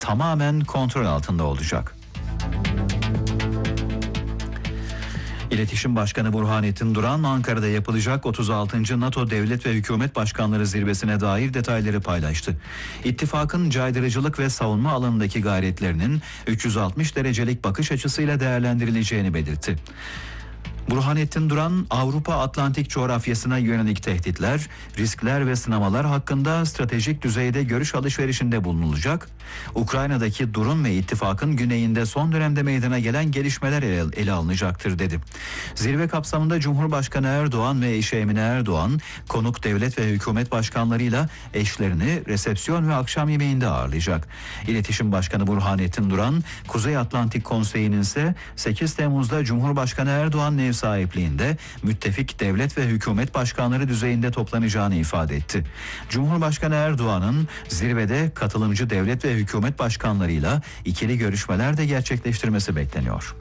tamamen kontrol altında olacak. İletişim Başkanı Burhanettin Duran, Ankara'da yapılacak 36. NATO Devlet ve Hükümet Başkanları Zirvesi'ne dair detayları paylaştı. İttifakın caydırıcılık ve savunma alanındaki gayretlerinin 360 derecelik bakış açısıyla değerlendirileceğini belirtti. Burhanettin Duran, Avrupa Atlantik coğrafyasına yönelik tehditler, riskler ve sınamalar hakkında stratejik düzeyde görüş alışverişinde bulunulacak. Ukrayna'daki durum ve ittifakın güneyinde son dönemde meydana gelen gelişmeler ele alınacaktır dedi. Zirve kapsamında Cumhurbaşkanı Erdoğan ve eşi Emine Erdoğan, konuk devlet ve hükümet başkanlarıyla eşlerini resepsiyon ve akşam yemeğinde ağırlayacak. İletişim Başkanı Burhanettin Duran, Kuzey Atlantik Konseyi'nin ise 8 Temmuz'da Cumhurbaşkanı Erdoğan ev sahipliğinde müttefik devlet ve hükümet başkanları düzeyinde toplanacağını ifade etti. Cumhurbaşkanı Erdoğan'ın zirvede katılımcı devlet ve hükümet başkanlarıyla ikili görüşmeler de gerçekleştirmesi bekleniyor.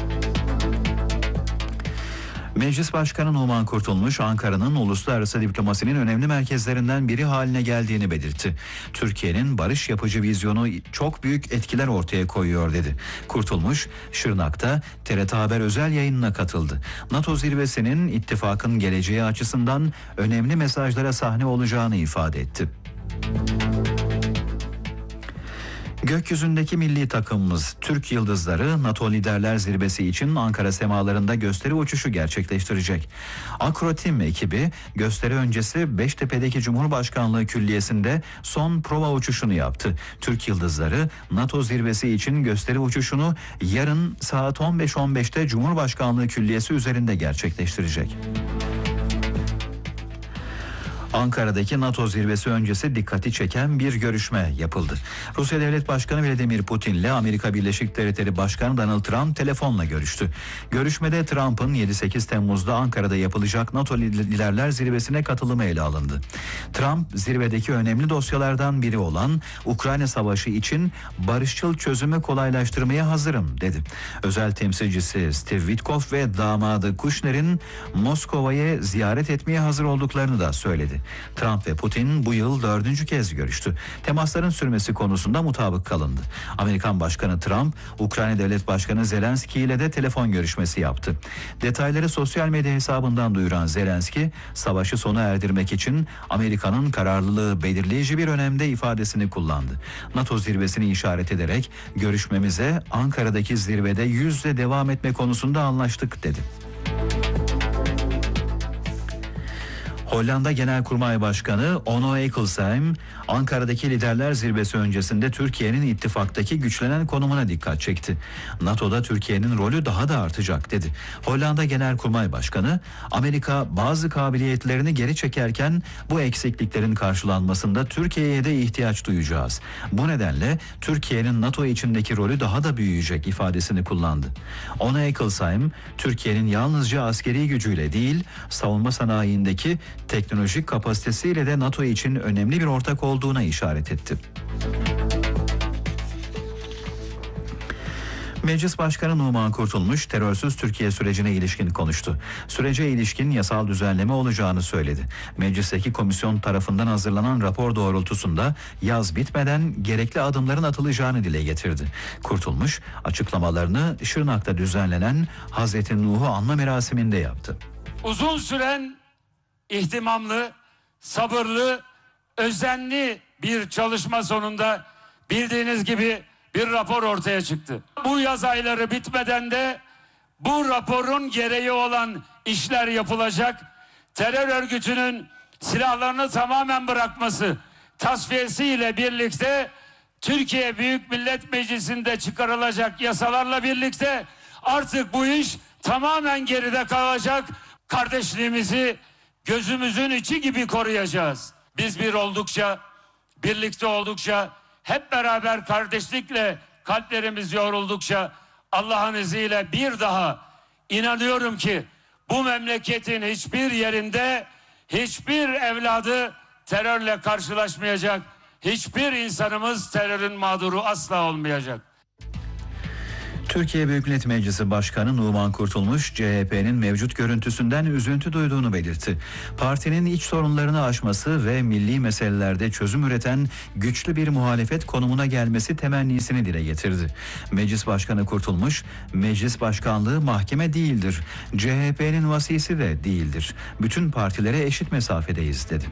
Meclis Başkanı Numan Kurtulmuş, Ankara'nın uluslararası diplomasinin önemli merkezlerinden biri haline geldiğini belirtti. Türkiye'nin barış yapıcı vizyonu çok büyük etkiler ortaya koyuyor dedi. Kurtulmuş, Şırnak'ta TRT Haber özel yayınına katıldı. NATO zirvesinin ittifakın geleceği açısından önemli mesajlara sahne olacağını ifade etti. Gökyüzündeki milli takımımız Türk Yıldızları NATO Liderler Zirvesi için Ankara semalarında gösteri uçuşu gerçekleştirecek. Akrotim ekibi gösteri öncesi Beştepe'deki Cumhurbaşkanlığı Külliyesi'nde son prova uçuşunu yaptı. Türk Yıldızları NATO Zirvesi için gösteri uçuşunu yarın saat 15.15'te Cumhurbaşkanlığı Külliyesi üzerinde gerçekleştirecek. Ankara'daki NATO zirvesi öncesi dikkati çeken bir görüşme yapıldı. Rusya Devlet Başkanı Vladimir Putin ile Amerika Birleşik Devletleri Başkanı Donald Trump telefonla görüştü. Görüşmede Trump'ın 7-8 Temmuz'da Ankara'da yapılacak NATO Liderler Zirvesi'ne katılımı ele alındı. Trump, zirvedeki önemli dosyalardan biri olan Ukrayna Savaşı için barışçıl çözümü kolaylaştırmaya hazırım dedi. Özel temsilcisi Steve Witkoff ve damadı Kushner'in Moskova'yı ziyaret etmeye hazır olduklarını da söyledi. Trump ve Putin bu yıl 4. kez görüştü. Temasların sürmesi konusunda mutabık kalındı. Amerikan Başkanı Trump, Ukrayna Devlet Başkanı Zelenski ile de telefon görüşmesi yaptı. Detayları sosyal medya hesabından duyuran Zelenski, savaşı sona erdirmek için Amerika'nın kararlılığı belirleyici bir önemde ifadesini kullandı. NATO zirvesini işaret ederek görüşmemize Ankara'daki zirvede yüzle devam etme konusunda anlaştık dedi. Hollanda Genelkurmay Başkanı Onno Eikelsheim, Ankara'daki liderler zirvesi öncesinde Türkiye'nin ittifaktaki güçlenen konumuna dikkat çekti. NATO'da Türkiye'nin rolü daha da artacak dedi. Hollanda Genelkurmay Başkanı, Amerika bazı kabiliyetlerini geri çekerken bu eksikliklerin karşılanmasında Türkiye'ye de ihtiyaç duyacağız. Bu nedenle Türkiye'nin NATO içindeki rolü daha da büyüyecek ifadesini kullandı. Onno Eikelsheim, Türkiye'nin yalnızca askeri gücüyle değil, savunma sanayindeki teknolojik kapasitesiyle de NATO için önemli bir ortak olduğuna işaret etti. Meclis Başkanı Numan Kurtulmuş, terörsüz Türkiye sürecine ilişkin konuştu. Sürece ilişkin yasal düzenleme olacağını söyledi. Meclisteki komisyon tarafından hazırlanan rapor doğrultusunda yaz bitmeden gerekli adımların atılacağını dile getirdi. Kurtulmuş, açıklamalarını Şırnak'ta düzenlenen Hazreti Nuh'u anma merasiminde yaptı. Uzun süren ihtimamlı, sabırlı, özenli bir çalışma sonunda bildiğiniz gibi bir rapor ortaya çıktı. Bu yaz ayları bitmeden de bu raporun gereği olan işler yapılacak. Terör örgütünün silahlarını tamamen bırakması, tasfiyesiyle birlikte Türkiye Büyük Millet Meclisi'nde çıkarılacak yasalarla birlikte artık bu iş tamamen geride kalacak. Kardeşliğimizi gözümüzün içi gibi koruyacağız. Biz bir oldukça, birlikte oldukça, hep beraber kardeşlikle kalplerimiz yoğruldukça Allah'ın izniyle bir daha inanıyorum ki bu memleketin hiçbir yerinde hiçbir evladı terörle karşılaşmayacak. Hiçbir insanımız terörün mağduru asla olmayacak. Türkiye Büyük Millet Meclisi Başkanı Numan Kurtulmuş, CHP'nin mevcut görüntüsünden üzüntü duyduğunu belirtti. Partinin iç sorunlarını aşması ve milli meselelerde çözüm üreten güçlü bir muhalefet konumuna gelmesi temennisini dile getirdi. Meclis Başkanı Kurtulmuş, meclis başkanlığı mahkeme değildir, CHP'nin vasisi de değildir. Bütün partilere eşit mesafedeyiz dedi.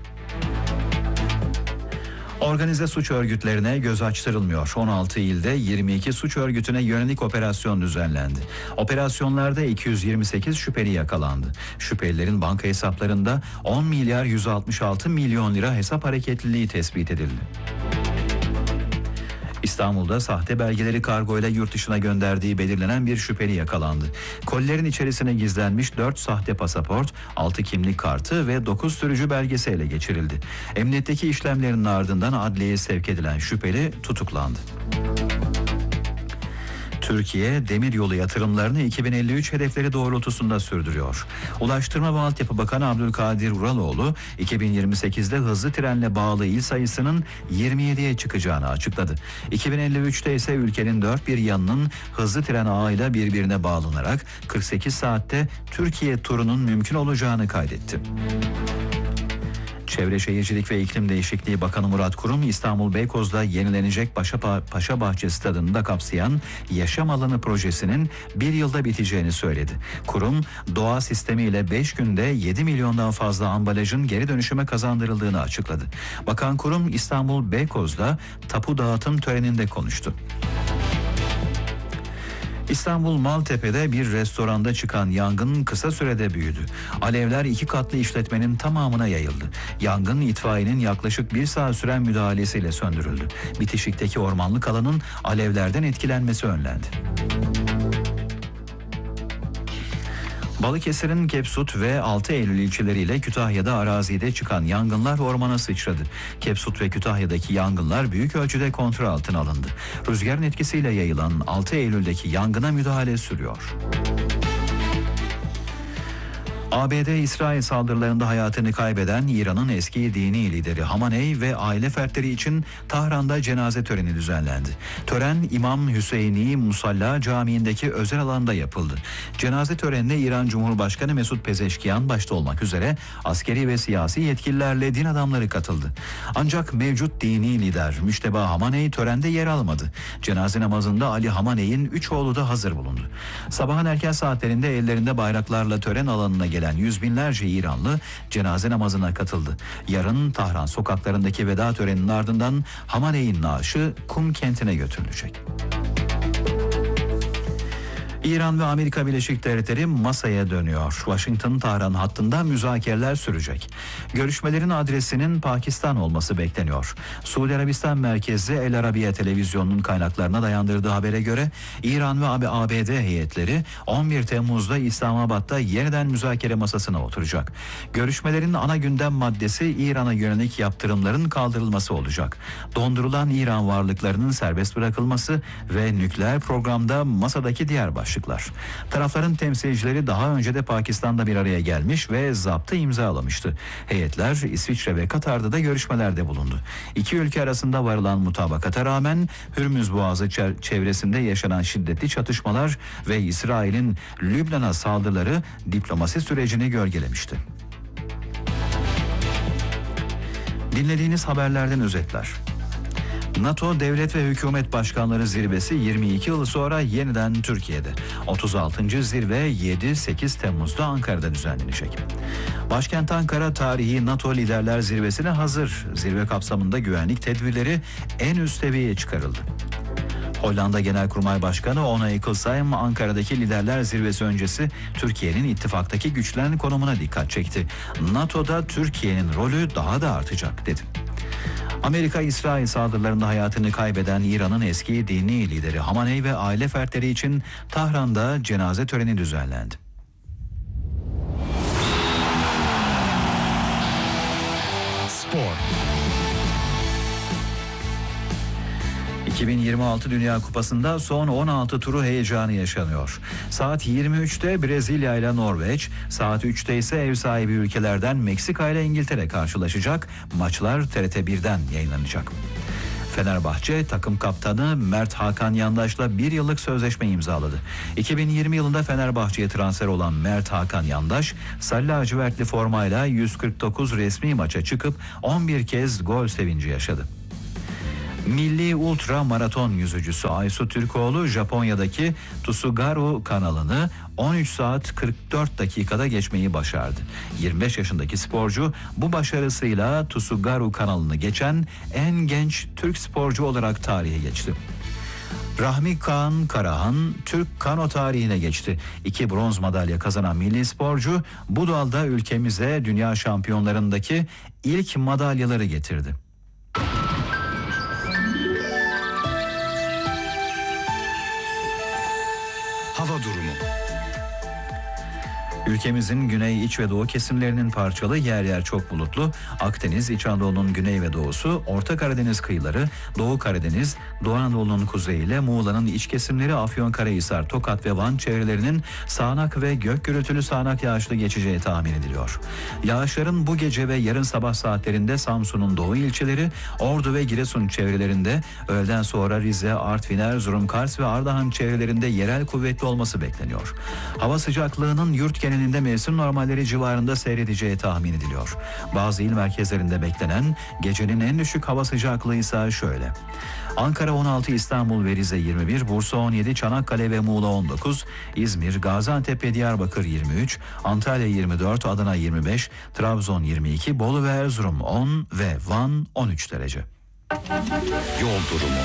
Organize suç örgütlerine göz açtırılmıyor. 16 ilde 22 suç örgütüne yönelik operasyon düzenlendi. Operasyonlarda 228 şüpheli yakalandı. Şüphelilerin banka hesaplarında 10 milyar 166 milyon lira hesap hareketliliği tespit edildi. İstanbul'da sahte belgeleri kargoyla yurt dışına gönderdiği belirlenen bir şüpheli yakalandı. Kolilerin içerisine gizlenmiş 4 sahte pasaport, 6 kimlik kartı ve 9 sürücü belgesi ele geçirildi. Emniyetteki işlemlerin ardından adliyeye sevk edilen şüpheli tutuklandı. Türkiye demiryolu yatırımlarını 2053 hedefleri doğrultusunda sürdürüyor. Ulaştırma ve Altyapı Bakanı Abdülkadir Uraloğlu, 2028'de hızlı trenle bağlı il sayısının 27'ye çıkacağını açıkladı. 2053'te ise ülkenin dört bir yanının hızlı tren ağıyla birbirine bağlanarak 48 saatte Türkiye turunun mümkün olacağını kaydetti. Çevre Şehircilik ve İklim Değişikliği Bakanı Murat Kurum, İstanbul Beykoz'da yenilenecek Paşabahçe Stadı'nı da kapsayan yaşam alanı projesinin bir yılda biteceğini söyledi. Kurum, doğa sistemiyle 5 günde 7 milyondan fazla ambalajın geri dönüşüme kazandırıldığını açıkladı. Bakan Kurum, İstanbul Beykoz'da tapu dağıtım töreninde konuştu. İstanbul Maltepe'de bir restoranda çıkan yangın kısa sürede büyüdü. Alevler 2 katlı işletmenin tamamına yayıldı. Yangın itfaiyenin yaklaşık 1 saat süren müdahalesiyle söndürüldü. Bitişikteki ormanlık alanın alevlerden etkilenmesi önlendi. Balıkesir'in Kepsut ve 6 Eylül ilçeleriyle Kütahya'da arazide çıkan yangınlar ormana sıçradı. Kepsut ve Kütahya'daki yangınlar büyük ölçüde kontrol altına alındı. Rüzgarın etkisiyle yayılan 6 Eylül'deki yangına müdahale sürüyor. ABD İsrail saldırılarında hayatını kaybeden İran'ın eski dini lideri Hamaney ve aile fertleri için Tahran'da cenaze töreni düzenlendi. Tören İmam Hüseyini Musalla Camii'ndeki özel alanda yapıldı. Cenaze törenine İran Cumhurbaşkanı Mesut Pezeşkiyan başta olmak üzere askeri ve siyasi yetkililerle din adamları katıldı. Ancak mevcut dini lider Müşteba Hamaney törende yer almadı. Cenaze namazında Ali Hamaney'in 3 oğlu da hazır bulundu. Sabahın erken saatlerinde ellerinde bayraklarla tören alanına gelen yüz binlerce İranlı cenaze namazına katıldı. Yarın Tahran sokaklarındaki veda töreninin ardından Hamaney'in naaşı Kum kentine götürülecek. İran ve Amerika Birleşik Devletleri masaya dönüyor. Washington-Tahran hattında müzakereler sürecek. Görüşmelerin adresinin Pakistan olması bekleniyor. Suudi Arabistan merkezli El Arabiya televizyonunun kaynaklarına dayandırdığı habere göre İran ve ABD heyetleri 11 Temmuz'da İslamabad'da yeniden müzakere masasına oturacak. Görüşmelerin ana gündem maddesi İran'a yönelik yaptırımların kaldırılması olacak. Dondurulan İran varlıklarının serbest bırakılması ve nükleer programda masadaki diğer başlıklar. Tarafların temsilcileri daha önce de Pakistan'da bir araya gelmiş ve zaptı imzalamıştı. Heyetler İsviçre ve Katar'da da görüşmelerde bulundu. İki ülke arasında varılan mutabakata rağmen Hürmüz Boğazı çevresinde yaşanan şiddetli çatışmalar ve İsrail'in Lübnan'a saldırıları diplomasi sürecini gölgelemişti. Dinlediğiniz haberlerden özetler. NATO Devlet ve Hükümet Başkanları Zirvesi 22 yıl sonra yeniden Türkiye'de. 36. zirve 7-8 Temmuz'da Ankara'da düzenlenecek. Başkent Ankara tarihi NATO Liderler Zirvesi'ne hazır. Zirve kapsamında güvenlik tedbirleri en üst seviyeye çıkarıldı. Hollanda Genelkurmay Başkanı Onay Ecclestone Ankara'daki Liderler Zirvesi öncesi Türkiye'nin ittifaktaki güçlenen konumuna dikkat çekti. NATO'da Türkiye'nin rolü daha da artacak dedi. Amerika, İsrail saldırılarında hayatını kaybeden İran'ın eski dini lideri Hamaney ve aile fertleri için Tahran'da cenaze töreni düzenlendi. Spor. 2026 Dünya Kupası'nda son 16 turu heyecanı yaşanıyor. Saat 23'te Brezilya ile Norveç, saat 3'te ise ev sahibi ülkelerden Meksika ile İngiltere karşılaşacak. Maçlar TRT 1'den yayınlanacak. Fenerbahçe takım kaptanı Mert Hakan Yandaş'la 1 yıllık sözleşme imzaladı. 2020 yılında Fenerbahçe'ye transfer olan Mert Hakan Yandaş, sarı lacivertli formayla 149 resmi maça çıkıp 11 kez gol sevinci yaşadı. Milli ultra maraton yüzücüsü Aysu Türkoğlu Japonya'daki Tsugaru kanalını 13 saat 44 dakikada geçmeyi başardı. 25 yaşındaki sporcu bu başarısıyla Tsugaru kanalını geçen en genç Türk sporcu olarak tarihe geçti. Rahmi Kaan Karahan Türk kano tarihine geçti. 2 bronz madalya kazanan milli sporcu bu dalda ülkemize dünya şampiyonlarındaki ilk madalyaları getirdi. Hava durumu. Ülkemizin güney, iç ve doğu kesimlerinin parçalı, yer yer çok bulutlu. Akdeniz, İç Anadolu'nun güney ve doğusu, Orta Karadeniz kıyıları, Doğu Karadeniz, Doğu Anadolu'nun kuzeyi ile Muğla'nın iç kesimleri, Afyonkarahisar, Tokat ve Van çevrelerinin sağanak ve gök gürültülü sağanak yağışlı geçeceği tahmin ediliyor. Yağışların bu gece ve yarın sabah saatlerinde Samsun'un doğu ilçeleri, Ordu ve Giresun çevrelerinde, öğleden sonra Rize, Artvin, Erzurum, Kars ve Ardahan çevrelerinde yerel kuvvetli olması bekleniyor. Hava sıcaklığının yurt genelinde mevsim normalleri civarında seyredeceği tahmin ediliyor. Bazı il merkezlerinde beklenen gecenin en düşük hava sıcaklığı ise şöyle: Ankara 16, İstanbul ve Rize 21, Bursa 17, Çanakkale ve Muğla 19, İzmir, Gaziantep ve Diyarbakır 23, Antalya 24, Adana 25, Trabzon 22, Bolu ve Erzurum 10 ve Van 13 derece. Yol durumu.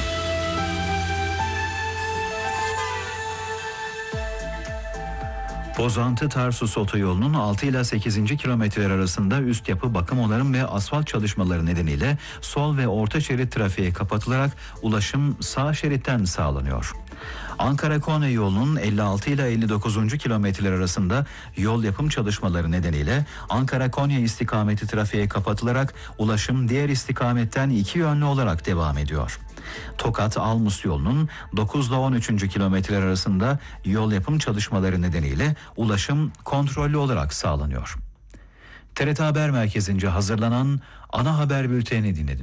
Pozantı-Tarsus otoyolunun 6 ile 8. kilometreler arasında üst yapı bakım onarım ve asfalt çalışmaları nedeniyle sol ve orta şerit trafiğe kapatılarak ulaşım sağ şeritten sağlanıyor. Ankara-Konya yolunun 56 ile 59. kilometreler arasında yol yapım çalışmaları nedeniyle Ankara-Konya istikameti trafiğe kapatılarak ulaşım diğer istikametten iki yönlü olarak devam ediyor. Tokat-Almus yolunun 9 ile 13. kilometreler arasında yol yapım çalışmaları nedeniyle ulaşım kontrollü olarak sağlanıyor. TRT Haber Merkezi'nce hazırlanan ana haber bültenini dinlediniz.